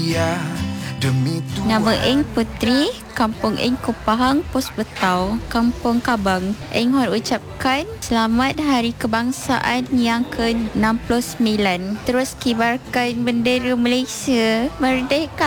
setia demi Tuhan. Nama Eng Putri, Kampung Eng Kupahang, Pos Betau, Kampung Kabang. Eng Hon ucapkan selamat Hari Kebangsaan yang ke-69. Terus kibarkan bendera Malaysia merdeka.